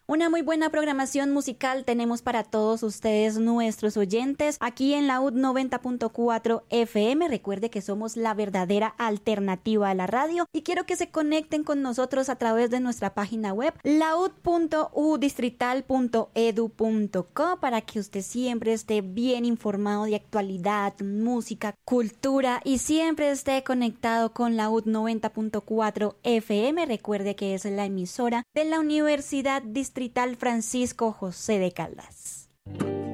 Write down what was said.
Una muy buena programación musical tenemos para todos ustedes, nuestros oyentes, aquí en la UD 90.4 FM. Recuerde que somos la verdadera alternativa a la radio y quiero que se conecten con nosotros a través de nuestra página web laud.udistrital.edu.co para que usted siempre esté bien informado de actualidad, música, cultura y siempre esté conectado con la UD 90.4 FM. Recuerde que es la emisora de la Universidad Distrital Francisco José de Caldas.